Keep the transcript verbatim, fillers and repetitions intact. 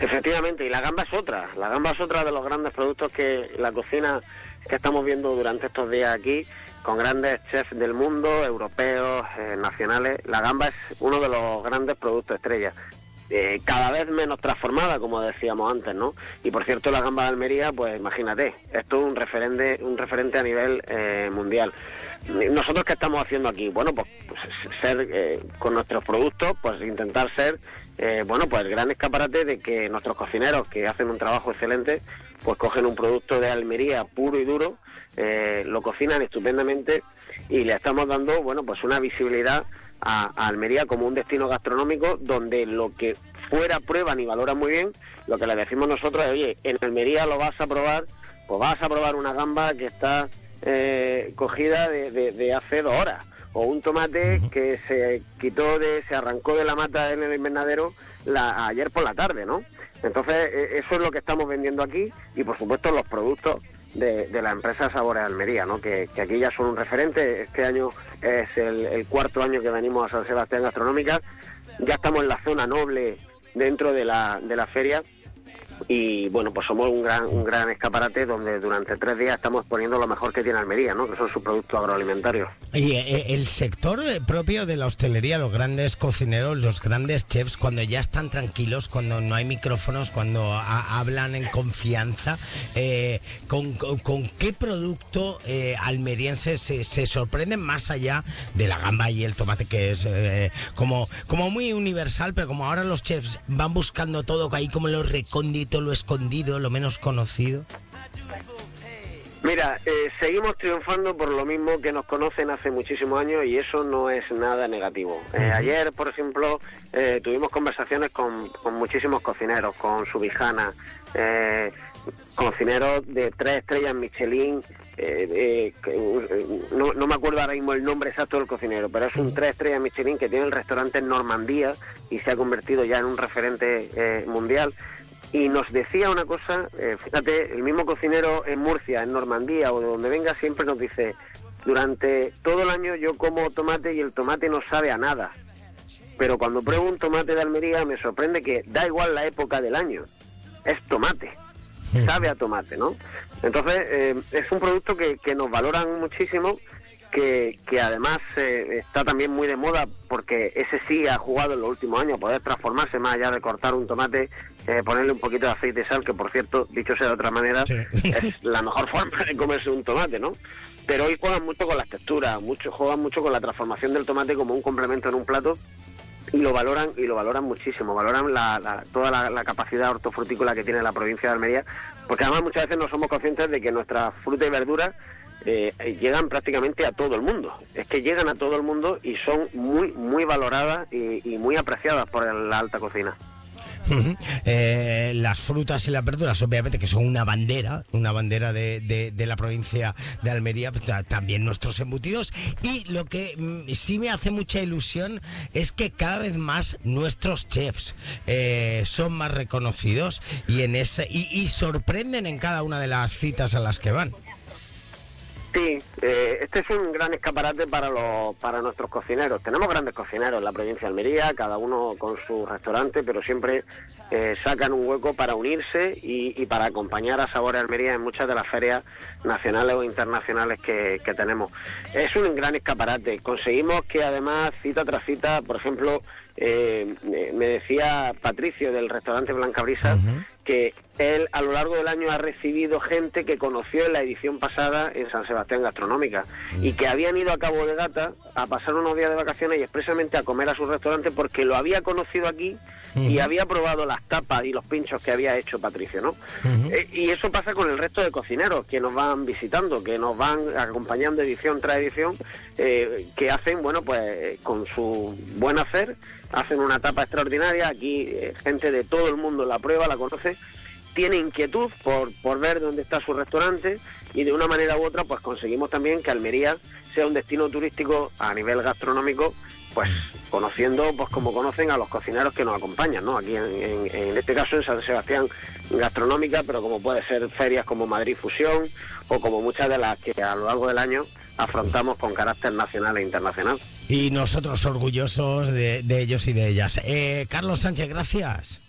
Efectivamente, y la gamba es otra, la gamba es otra de los grandes productos que la cocina que estamos viendo durante estos días aquí, con grandes chefs del mundo, europeos, eh, nacionales. La gamba es uno de los grandes productos estrellas, eh, cada vez menos transformada, como decíamos antes, ¿no? Y por cierto, la gamba de Almería, pues imagínate, esto es un referente, un referente a nivel eh, mundial. ¿Nosotros qué estamos haciendo aquí? Bueno, pues, pues ser, eh, con nuestros productos, pues intentar ser, eh, bueno, pues el gran escaparate de que nuestros cocineros, que hacen un trabajo excelente, pues cogen un producto de Almería puro y duro, eh, lo cocinan estupendamente y le estamos dando, bueno, pues una visibilidad a, a Almería como un destino gastronómico donde lo que fuera prueban y valoran muy bien, lo que le decimos nosotros es, oye, en Almería lo vas a probar, pues vas a probar una gamba que está eh, cogida de, de, de hace dos horas, o un tomate que se quitó de, se arrancó de la mata en el invernadero la, ayer por la tarde, ¿no? Entonces, eso es lo que estamos vendiendo aquí y, por supuesto, los productos de, de la empresa Sabores Almería, ¿no? Que, que aquí ya son un referente. Este año es el, el cuarto año que venimos a San Sebastián Gastronómica. Ya estamos en la zona noble dentro de la, de la feria. Y bueno, pues somos un gran un gran escaparate donde durante tres días estamos exponiendo lo mejor que tiene Almería, ¿no? Que son sus productos agroalimentarios. Y eh, el sector propio de la hostelería, los grandes cocineros, los grandes chefs, cuando ya están tranquilos, cuando no hay micrófonos, cuando a, hablan en confianza, eh, ¿con, con, con qué producto eh, almeriense se, se sorprenden más allá de la gamba y el tomate, que es eh, como, como muy universal, pero como ahora los chefs van buscando todo ahí como lo recóndito, lo escondido, lo menos conocido? Mira, eh, seguimos triunfando por lo mismo que nos conocen hace muchísimos años y eso no es nada negativo. Eh, ayer, por ejemplo, eh, tuvimos conversaciones con, con muchísimos cocineros, con Subijana, eh, cocineros de tres estrellas Michelin, eh, eh, no, no me acuerdo ahora mismo el nombre exacto del cocinero, pero es un tres estrellas Michelin que tiene el restaurante en Normandía y se ha convertido ya en un referente eh, mundial. Y nos decía una cosa, eh, fíjate, el mismo cocinero en Murcia, en Normandía o de donde venga, siempre nos dice, durante todo el año yo como tomate y el tomate no sabe a nada, pero cuando pruebo un tomate de Almería me sorprende que da igual la época del año, es tomate, sabe a tomate, ¿no? Entonces eh, es un producto que, que nos valoran muchísimo, que, que además eh, está también muy de moda porque ese sí ha jugado en los últimos años, poder transformarse más allá de cortar un tomate, eh, ponerle un poquito de aceite y sal, que por cierto, dicho sea de otra manera, sí, es la mejor forma de comerse un tomate, ¿no? Pero hoy juegan mucho con las texturas, mucho, juegan mucho con la transformación del tomate como un complemento en un plato y lo valoran y lo valoran muchísimo, valoran la, la, toda la, la capacidad hortofrutícola que tiene la provincia de Almería, porque además muchas veces no somos conscientes de que nuestras frutas y verduras Eh, llegan prácticamente a todo el mundo. Es que llegan a todo el mundo y son muy muy valoradas y, y muy apreciadas por la alta cocina. Uh-huh. eh, las frutas y las verduras, obviamente, que son una bandera, una bandera de, de, de la provincia de Almería, también nuestros embutidos. Y lo que mm, sí me hace mucha ilusión es que cada vez más nuestros chefs eh, son más reconocidos y, en ese, y, y sorprenden en cada una de las citas a las que van. Sí, eh, este es un gran escaparate para los para nuestros cocineros. Tenemos grandes cocineros en la provincia de Almería, cada uno con su restaurante, pero siempre eh, sacan un hueco para unirse y, y para acompañar a Sabores Almería en muchas de las ferias nacionales o internacionales que, que tenemos. Es un gran escaparate. Conseguimos que además, cita tras cita, por ejemplo, eh, me decía Patricio del restaurante Blanca Brisa, uh-huh, que él a lo largo del año ha recibido gente que conoció en la edición pasada en San Sebastián Gastronómica y que habían ido a Cabo de Gata a pasar unos días de vacaciones y expresamente a comer a su restaurante porque lo había conocido aquí y había probado las tapas y los pinchos que había hecho Patricio, ¿no? Uh-huh. Eh, y eso pasa con el resto de cocineros que nos van visitando, que nos van acompañando edición tras edición, eh, que hacen, bueno, pues con su buen hacer, hacen una tapa extraordinaria. Aquí eh, gente de todo el mundo la prueba, la conoce, tiene inquietud por, por ver dónde está su restaurante y de una manera u otra pues conseguimos también que Almería sea un destino turístico a nivel gastronómico, pues conociendo pues como conocen a los cocineros que nos acompañan, ¿no? Aquí en, en, en este caso en San Sebastián Gastronómica, pero como puede ser ferias como Madrid Fusión o como muchas de las que a lo largo del año afrontamos con carácter nacional e internacional. Y nosotros orgullosos de, de ellos y de ellas. Eh, Carlos Sánchez, gracias.